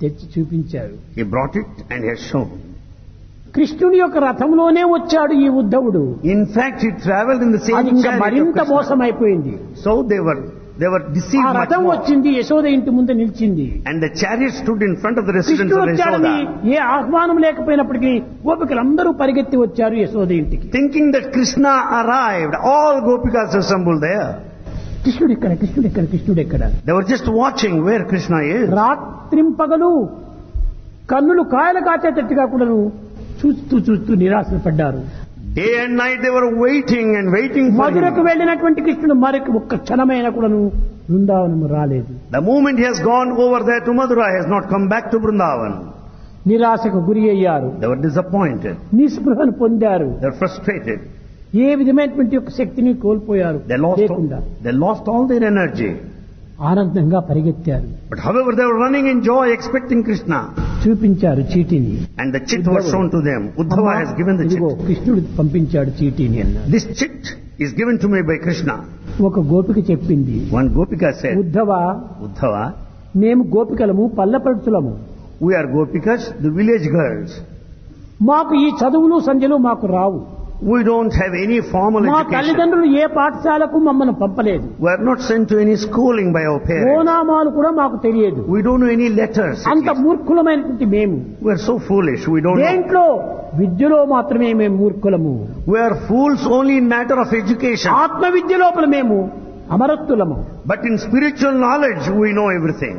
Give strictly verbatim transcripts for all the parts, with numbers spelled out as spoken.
తెచ్చి చూపించారు. He brought it and he has shown. కృష్ణుని యొక్క రథంలోనే వచ్చాడు ఈ ఉద్ధవుడు. In fact, he traveled in the same అది ఇంకా chariot of మరింత Krishna. మోసమైపోయింది. So they were they were ఆ deceived much రథం more. వచ్చింది, యశోద ఇంటి ముందు నిలిచింది. And the chariot stood in front of the residence కృష్ణుడు of వచ్చాడని Yashoda. ఏ ఆహ్వానం లేకపోయినప్పటికీ గోపికలందరూ పరిగెత్తి వచ్చారు యశోద ఇంటికి. Thinking that Krishna arrived, all gopikas assembled there. కృష్ణుడు ఎక్కడ, కృష్ణుడు ఎక్కడ, కృష్ణుడు ఎక్కడ. They were just watching where Krishna is. రాత్రింపగలు కన్నులు కాయలు కాచేటట్టుగా కూడాను చూస్తూ చూస్తూ నిరాశ పడ్డారు. Day and night they were waiting and waiting for మధురకు him. వెళ్ళినటువంటి కృష్ణుడు మరొక ఒక్క క్షణమైన కూడాను బృందావనము రాలేదు. The moment he has gone over there to Mathura, he has not come back to Vrindavan. నిరాశకు గురి అయ్యారు, They were disappointed. నిస్పృహను పొందారు, They were frustrated. ఏ విధమైనటువంటి యొక్క శక్తిని కోల్పోయారు. They lost లేకుండా all, they lost all their energy. ఆనందంగా పరిగెత్తారు, But however, they were running in joy, expecting Krishna. చూపించారు చీటీని. And the chit was shown to them. Uddhava has given the ఇదిగో chit. కృష్ణుడు పంపించాడు చీటీని అన్నారు. This chit is given to me by Krishna. ఒక గోపిక చెప్పింది, One gopika said, Uddhava, Uddhava, మేము గోపికలము పల్లపడుచులము, we are gopikas, the village girls. మాకు ఈ చదువులు సంధ్యలు మాకు రావు. We don't have any formal మా education. తల్లిదండ్రులు ఏ పాఠశాలకు మమ్మల్ని పంపలేదు. We are not sent to any schooling by our parents. ఓనామాలు కూడా మాకు తెలియదు. We don't know any letters. అంత మూర్ఖులమైనటువంటి మేము. We are so foolish. We don't know. దేంట్లో విద్యలో మాత్రమే మేము మూర్ఖులము. We are fools only in matter of education. ఆత్మ విద్య లోపల మేము అమరత్తులము But in spiritual knowledge, we know everything.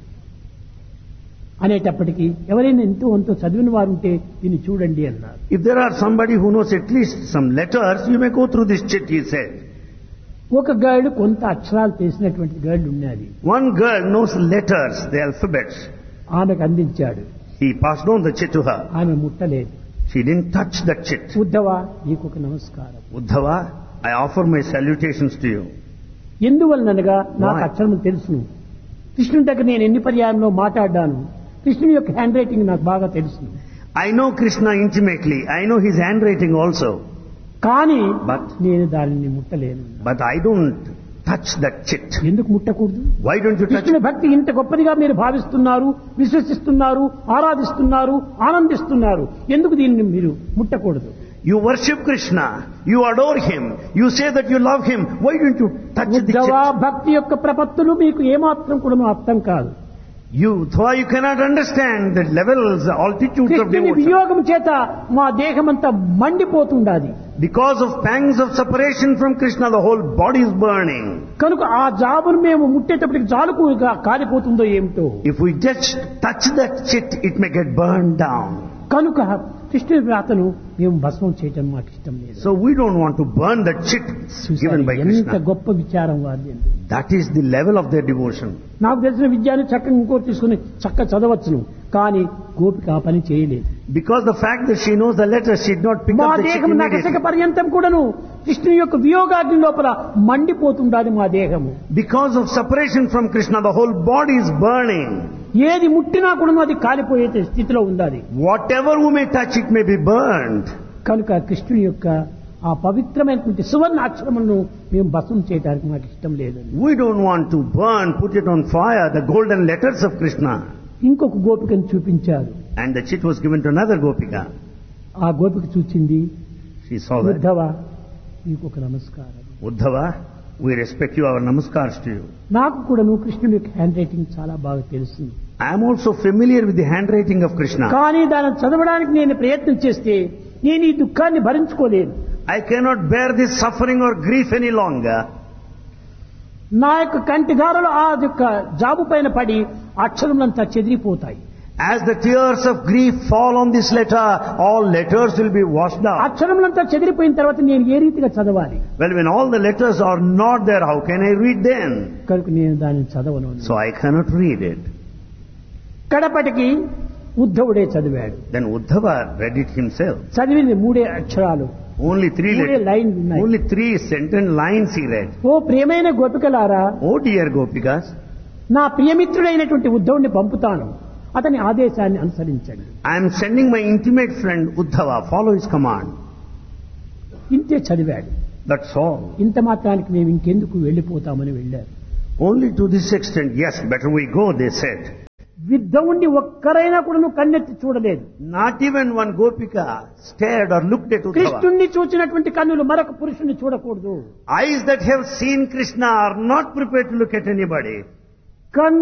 అనేటప్పటికీ ఎవరైనా ఎంతో అంతో చదివిన వారు ఉంటే దీన్ని చూడండి అన్నారు. If there are somebody who knows at least some letters, you may go through this chit, he said. ఒక గైడ్ కొంత అక్షరాలు తెలిసినటువంటి గైడ్ ఉన్నది. One girl knows letters, the alphabets. ఆమెకు అందించాడు. He passed on the chit to her. ఆమె ముట్టలేదు. She didn't touch that chit. Uddhava, నీకు ఒక నమస్కారం. Uddhava, I offer my salutations to you. ఎందువలనగా నాకు Why? అక్షరములు తెలుసును. కృష్ణుడి దగ్గర నేను ఎన్ని పర్యాయంలో మాట్లాడాను. కృష్ణుడి యొక్క హ్యాండ్ రైటింగ్ నాకు బాగా తెలుసు. I know Krishna intimately. I know his handwriting also. కానీ But నేను దానిని ముట్టలేను. but I don't touch that chit. ఎందుకు ముట్టకూడదు? Why don't you touch కృష్ణుని భక్తి ఇంత గొప్పదిగా మీరు భావిస్తున్నారు, విశ్వసిస్తున్నారు, ఆరాధిస్తున్నారు, ఆనందిస్తున్నారు. ఎందుకు దీన్ని మీరు ముట్టకూడదు? You worship Krishna. You adore him. You say that you love him. Why don't you touch the Uddhava, chit? భక్తి యొక్క ప్రపత్తులు మీకు ఏమాత్రం కూడా అర్థం కాదు. You, Uddhava, you cannot understand the levels, the altitudes of కృష్ణుని devotion. వియోగం చేత మా దేహమంతా మండిపోతుండాది. Because of pangs of separation from Krishna, the whole body is burning. కనుక ఆ జాబును మేము ముట్టేటప్పటికి జాలుకుగా కాలిపోతుందో ఏమిటో. If we just touch that chit, it may get burned down. కనుక కృష్ణుని వ్రాతను మేము భస్మం చేయటం మాకు ఇష్టం లేదు. So we don't want to burn that chit given by ఎంత Krishna. గొప్ప విచారం వారిది. That is the level of their devotion. నాకు తెలిసిన విద్యాన్ని చక్కగా ఇంకోటి తీసుకుని చక్క చదవచ్చును, కానీ గోపిక ఆ పని చేయలేదు. Because the fact that she knows the letters, she did not pick మా up the chit దేహం నకసక immediately. పర్యంతం కూడాను కృష్ణుని యొక్క వియోగాగ్ని లోపల మండిపోతుండాలి మా దేహము. Because of separation from Krishna, the whole body is burning. ఏది ముట్టినా కూడాను అది కాలిపోయే స్థితిలో ఉండాలి. Whatever we may touch, it may be burned. కనుక కృష్ణుని యొక్క ఆ పవిత్రమైనటువంటి సువర్ణ అక్షరములను మేము భస్మం చేయడానికి మాకు ఇష్టం లేదు. We don't want to burn, put it on fire, the golden letters of Krishna. ఇంకొక గోపికను చూపించారు. And the chit was given to another gopika. ఆ గోపిక చూచింది, She saw that. ఉద్ధవ, నీకు ఒక నమస్కారం. Uddhava, we respect you, our namaskars to you. నాకు కూడాను కృష్ణుని యొక్క హ్యాండ్ రైటింగ్ చాలా బాగా తెలుసు. I am also familiar with the handwriting of Krishna. కానీ దాన్ని చదవడానికి నేను ప్రయత్నం చేస్తే నేను ఈ దుఃఖాన్ని భరించుకోలేను. I cannot bear this suffering or grief any longer. నా యొక్క కంటిగారలు ఆ యొక్క జాబు పైన పడి అక్షరములంతా చెదిరిపోతాయి. As the tears of grief fall on this letter, all letters will be washed out. అక్షరములంతా చెదిరిపోయిన తర్వాత నేను ఏ రీతిగా చదవాలి? Well, when all the letters are not there, how can I read them? కనుక నేను దానిని చదవను. So I cannot read it. కడపటికి ఉద్ధవుడే చదివాడు. Then Uddhava read it himself. చదివింది మూడే అక్షరాలు, Only three మూడే letters. లైన్లు ఉన్నాయి. Only three sentence lines he read. ఓ ప్రియమైన గోపికలారా, Oh dear Gopikas, నా ప్రియమిత్రుడైనటువంటి ఉద్ధవుడిని పంపుతాను, అతని ఆదేశాన్ని అనుసరించండి. I am sending my intimate friend Uddhava, follow his command. ఇంతే చదివాడు. That's all. ఇంత మాత్రానికి మేము ఇంకెందుకు వెళ్ళిపోతామని వెళ్ళారు. Only to this extent, yes, better we go, they said. విద్ధవుణ్ణి ఒక్కరైనా కూడా నువ్వు కన్నెత్తి చూడలేదు. Not even one gopika stared or looked at Uddhava. కృష్ణుణ్ణి చూచినటువంటి కన్నులు మరొక పురుషుణ్ణి చూడకూడదు. Eyes that have seen Krishna are not prepared to look at anybody. కన్ను